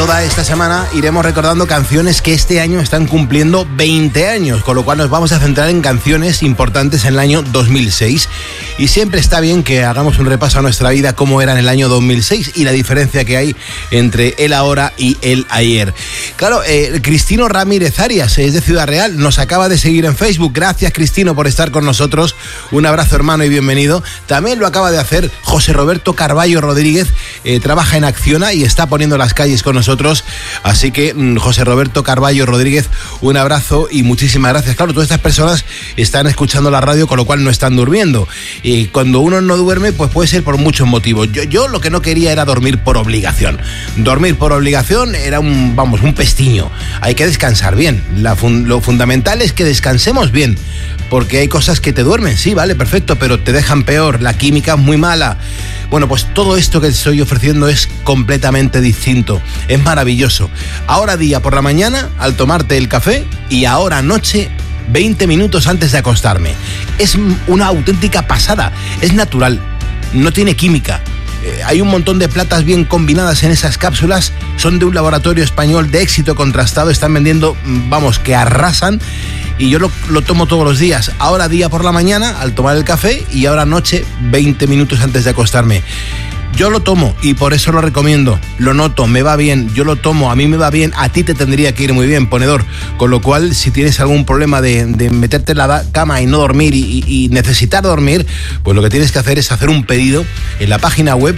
toda esta semana iremos recordando canciones que este año están cumpliendo 20 años, con lo cual nos vamos a centrar en canciones importantes en el año 2006. Y siempre está bien que hagamos un repaso a nuestra vida, cómo era en el año 2006 y la diferencia que hay entre el ahora y el ayer. Claro, Cristino Ramírez Arias es de Ciudad Real, nos acaba de seguir en Facebook. Gracias, Cristino, por estar con nosotros. Un abrazo, hermano, y bienvenido. También lo acaba de hacer José Roberto Carballo Rodríguez, trabaja en Acciona y está poniendo las calles con nosotros. Así que, José Roberto Carballo Rodríguez, un abrazo y muchísimas gracias. Claro, todas estas personas están escuchando la radio, con lo cual no están durmiendo. Y cuando uno no duerme, pues puede ser por muchos motivos. Yo lo que no quería era dormir por obligación. Dormir por obligación era un pestiño. Hay que descansar bien. Lo fundamental es que descansemos bien, porque hay cosas que te duermen, sí, vale, perfecto, pero te dejan peor. La química es muy mala. Bueno, pues todo esto que te estoy ofreciendo es completamente distinto. Es maravilloso. Ahora día por la mañana, al tomarte el café, y ahora noche, 20 minutos antes de acostarme. Es una auténtica pasada. Es natural. No tiene química. Hay un montón de plantas bien combinadas en esas cápsulas. Son de un laboratorio español de éxito contrastado. Están vendiendo, que arrasan. Y yo lo tomo todos los días. Ahora día por la mañana al tomar el café, y ahora noche 20 minutos antes de acostarme. Yo lo tomo y por eso lo recomiendo. Lo noto, me va bien, yo lo tomo, a mí me va bien, a ti te tendría que ir muy bien, ponedor. Con lo cual, si tienes algún problema de meterte en la cama y no dormir y necesitar dormir, pues lo que tienes que hacer es hacer un pedido en la página web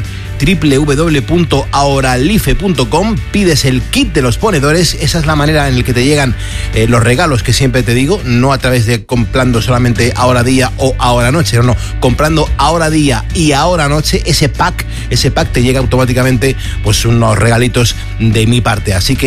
www.ahoralife.com. pides el kit de los ponedores. Esa es la manera en la que te llegan los regalos que siempre te digo, no a través de comprando solamente ahora día o ahora noche, no, comprando ahora día y ahora noche, ese pack te llega automáticamente, pues unos regalitos de mi parte. Así que